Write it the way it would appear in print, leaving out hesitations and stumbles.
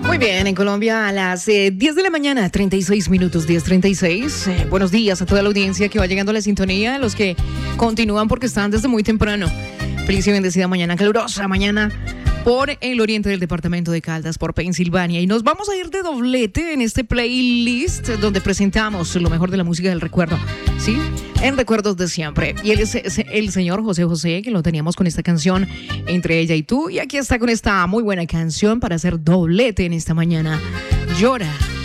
Muy bien, en Colombia a las 10 de la mañana, 36 minutos, 10:36. Buenos días a toda la audiencia que va llegando a la sintonía, a los que continúan porque están desde muy temprano. Feliz y bendecida mañana, calurosa mañana por el oriente del departamento de Caldas, por Pensilvania. Y nos vamos a ir de doblete en este playlist donde presentamos lo mejor de la música del recuerdo, ¿sí? En Recuerdos de Siempre. Y él es el señor José José, que lo teníamos con esta canción Entre ella y tú. Y aquí está con esta muy buena canción para hacer doblete en esta mañana. Llora.